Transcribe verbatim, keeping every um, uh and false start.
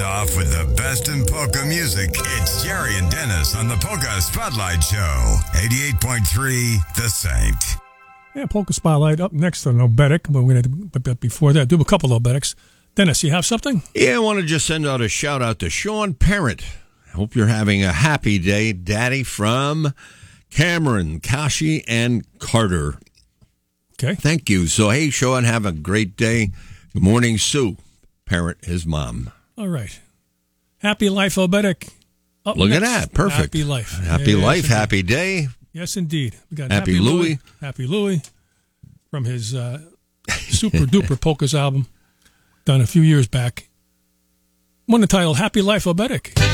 off with the best in polka music. It's Jerry and Dennis on the Polka Spotlight Show. eighty-eight point three The Saint. Yeah, Polka Spotlight up next on Obetic, but we're going to, but before that, do a couple of Obetics. Dennis, you have something? Yeah, I want to just send out a shout out to Sean Parent. Hope you're having a happy day, Daddy, from Cameron, Kashi, and Carter. Okay. Thank you. So, hey, Sean, have a great day. Good morning, Sue. Parent, his mom. All right. Happy Life Obetic. Up Look next. at that. Perfect. Happy Life. Happy yes, life, indeed. happy day. Yes, indeed. We got Happy Happy Louie. Louie. Happy Louie from his uh, Super Duper Polkas album done a few years back. Won the title Happy Life Obetic.